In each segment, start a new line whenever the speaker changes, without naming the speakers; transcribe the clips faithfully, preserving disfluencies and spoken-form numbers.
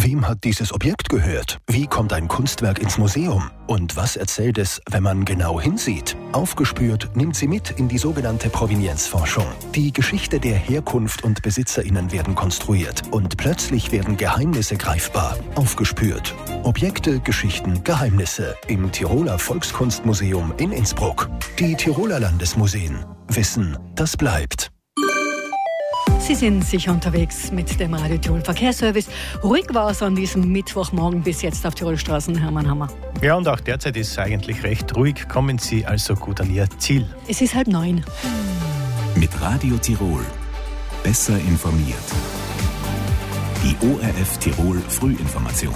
Wem hat dieses Objekt gehört? Wie kommt ein Kunstwerk ins Museum? Und was erzählt es, wenn man genau hinsieht? Aufgespürt nimmt sie mit in die sogenannte Provenienzforschung. Die Geschichte der Herkunft und BesitzerInnen werden konstruiert und plötzlich werden Geheimnisse greifbar. Aufgespürt. Objekte, Geschichten, Geheimnisse im Tiroler Volkskunstmuseum in Innsbruck. Die Tiroler Landesmuseen. Wissen, das bleibt.
Sie sind sicher unterwegs mit dem Radio Tirol Verkehrsservice. Ruhig war es an diesem Mittwochmorgen bis jetzt auf Tirolstraßen, Hermann Hammer.
Ja, und auch derzeit ist es eigentlich recht ruhig. Kommen Sie also gut an Ihr Ziel.
Es ist halb neun.
Mit Radio Tirol. Besser informiert. Die O R F Tirol Frühinformation.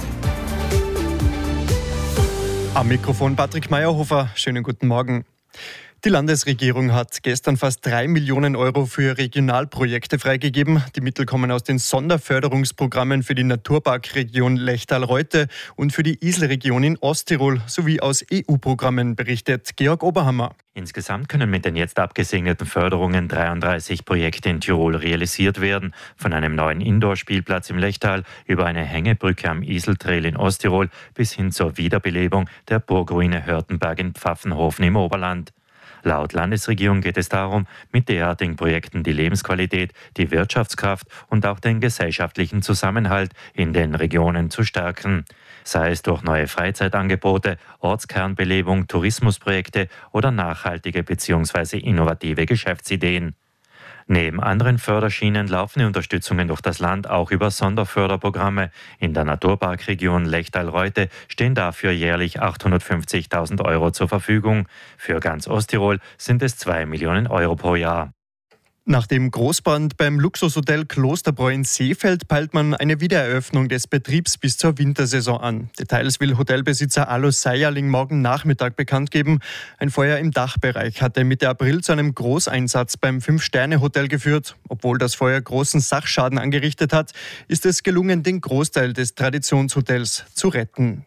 Am Mikrofon Patrick Meyerhofer. Schönen guten Morgen. Die Landesregierung hat gestern fast drei Millionen Euro für Regionalprojekte freigegeben. Die Mittel kommen aus den Sonderförderungsprogrammen für die Naturparkregion Lechtal-Reute und für die Iselregion in Osttirol sowie aus E U-Programmen, berichtet Georg Oberhammer.
Insgesamt können mit den jetzt abgesegneten Förderungen dreiunddreißig Projekte in Tirol realisiert werden. Von einem neuen Indoor-Spielplatz im Lechtal über eine Hängebrücke am Iseltrail in Osttirol bis hin zur Wiederbelebung der Burgruine Hörtenberg in Pfaffenhofen im Oberland. Laut Landesregierung geht es darum, mit derartigen Projekten die Lebensqualität, die Wirtschaftskraft und auch den gesellschaftlichen Zusammenhalt in den Regionen zu stärken. Sei es durch neue Freizeitangebote, Ortskernbelebung, Tourismusprojekte oder nachhaltige bzw. innovative Geschäftsideen. Neben anderen Förderschienen laufen die Unterstützungen durch das Land auch über Sonderförderprogramme. In der Naturparkregion Lechtal-Reute stehen dafür jährlich achthundertfünfzigtausend Euro zur Verfügung. Für ganz Osttirol sind es zwei Millionen Euro pro Jahr.
Nach dem Großbrand beim Luxushotel Klosterbräu in Seefeld peilt man eine Wiedereröffnung des Betriebs bis zur Wintersaison an. Details will Hotelbesitzer Alois Seierling morgen Nachmittag bekannt geben. Ein Feuer im Dachbereich hatte Mitte April zu einem Großeinsatz beim Fünf-Sterne-Hotel geführt. Obwohl das Feuer großen Sachschaden angerichtet hat, ist es gelungen, den Großteil des Traditionshotels zu retten.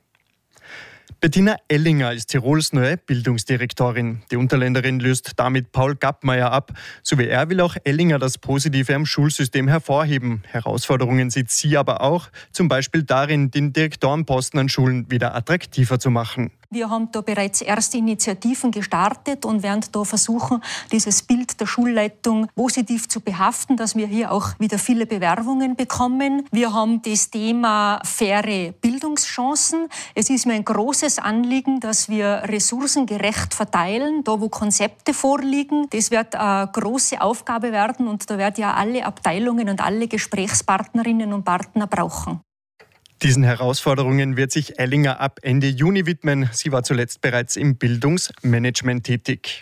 Bettina Ellinger ist Tirols neue Bildungsdirektorin. Die Unterländerin löst damit Paul Gappmeier ab. So wie er will auch Ellinger das Positive am Schulsystem hervorheben. Herausforderungen sieht sie aber auch, zum Beispiel darin, den Direktorenposten an Schulen wieder attraktiver zu machen.
Wir haben da bereits erste Initiativen gestartet und werden da versuchen, dieses Bild der Schulleitung positiv zu behaften, dass wir hier auch wieder viele Bewerbungen bekommen. Wir haben das Thema faire Bildungschancen. Es ist mir ein großes Anliegen, dass wir Ressourcen gerecht verteilen, da wo Konzepte vorliegen. Das wird eine große Aufgabe werden und da werden ja alle Abteilungen und alle Gesprächspartnerinnen und Partner brauchen.
Diesen Herausforderungen wird sich Ellinger ab Ende Juni widmen. Sie war zuletzt bereits im Bildungsmanagement tätig.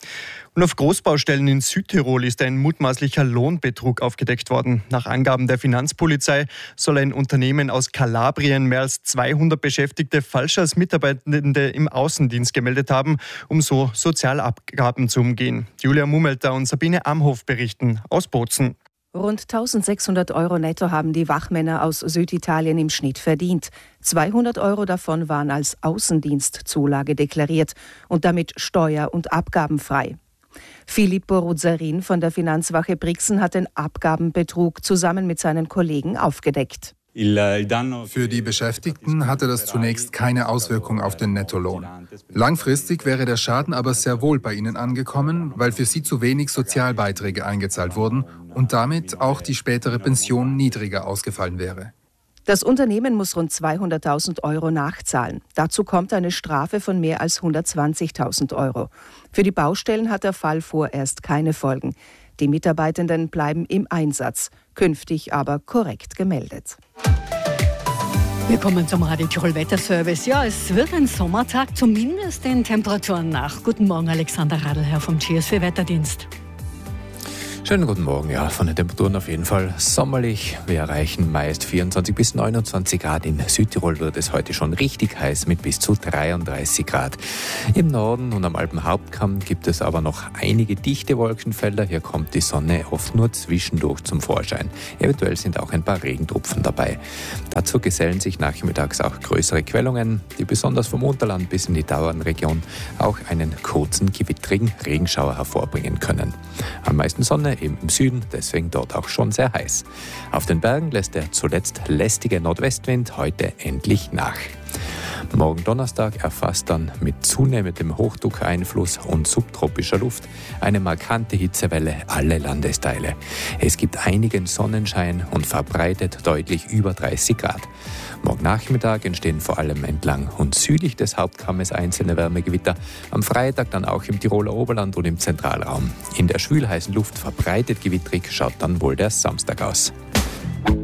Und auf Großbaustellen in Südtirol ist ein mutmaßlicher Lohnbetrug aufgedeckt worden. Nach Angaben der Finanzpolizei soll ein Unternehmen aus Kalabrien mehr als zweihundert Beschäftigte falsch als Mitarbeitende im Außendienst gemeldet haben, um so Sozialabgaben zu umgehen. Julia Mummelter und Sabine Amhof berichten aus Bozen.
Rund eintausendsechshundert Euro netto haben die Wachmänner aus Süditalien im Schnitt verdient. zweihundert Euro davon waren als Außendienstzulage deklariert und damit steuer- und abgabenfrei. Filippo Ruzzarin von der Finanzwache Brixen hat den Abgabenbetrug zusammen mit seinen Kollegen aufgedeckt.
Für die Beschäftigten hatte das zunächst keine Auswirkung auf den Nettolohn. Langfristig wäre der Schaden aber sehr wohl bei ihnen angekommen, weil für sie zu wenig Sozialbeiträge eingezahlt wurden und damit auch die spätere Pension niedriger ausgefallen wäre.
Das Unternehmen muss rund zweihunderttausend Euro nachzahlen. Dazu kommt eine Strafe von mehr als hundertzwanzigtausend Euro. Für die Baustellen hat der Fall vorerst keine Folgen. Die Mitarbeitenden bleiben im Einsatz, künftig aber korrekt gemeldet.
Wir kommen zum Radio Tirol Wetterservice. Ja, es wird ein Sommertag, zumindest den Temperaturen nach. Guten Morgen, Alexander Radlherr vom G S V Wetterdienst.
Schönen guten Morgen, ja, von den Temperaturen auf jeden Fall sommerlich. Wir erreichen meist vierundzwanzig bis neunundzwanzig Grad. In Südtirol wird es heute schon richtig heiß mit bis zu dreiunddreißig Grad. Im Norden und am Alpenhauptkamm gibt es aber noch einige dichte Wolkenfelder. Hier kommt die Sonne oft nur zwischendurch zum Vorschein. Eventuell sind auch ein paar Regentropfen dabei. Dann Dazu gesellen sich nachmittags auch größere Quellungen, die besonders vom Unterland bis in die Tauernregion auch einen kurzen, gewittrigen Regenschauer hervorbringen können. Am meisten Sonne eben im Süden, deswegen dort auch schon sehr heiß. Auf den Bergen lässt der zuletzt lästige Nordwestwind heute endlich nach. Morgen Donnerstag erfasst dann mit zunehmendem Hochdruckeinfluss und subtropischer Luft eine markante Hitzewelle alle Landesteile. Es gibt einigen Sonnenschein und verbreitet deutlich über dreißig Grad. Morgen Nachmittag entstehen vor allem entlang und südlich des Hauptkammes einzelne Wärmegewitter. Am Freitag dann auch im Tiroler Oberland und im Zentralraum. In der schwülheißen Luft verbreitet gewittrig schaut dann wohl der Samstag aus.